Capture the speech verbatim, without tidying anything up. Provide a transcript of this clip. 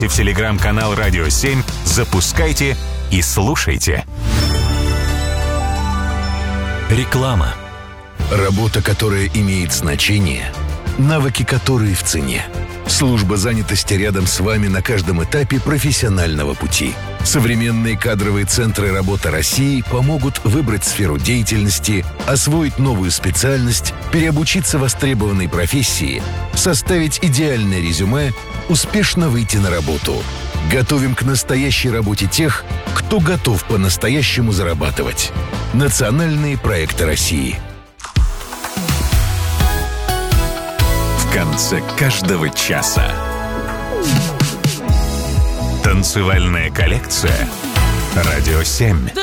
в телеграм-канал «Радио семь», запускайте и слушайте. Реклама. Работа, которая имеет значение, навыки, которые в цене. Служба занятости рядом с вами на каждом этапе профессионального пути. Современные кадровые центры работы России помогут выбрать сферу деятельности, освоить новую специальность, переобучиться востребованной профессии, составить идеальное резюме, успешно выйти на работу. Готовим к настоящей работе тех, кто готов по-настоящему зарабатывать. Национальные проекты России. В конце каждого часа танцевальная коллекция «Радио семь».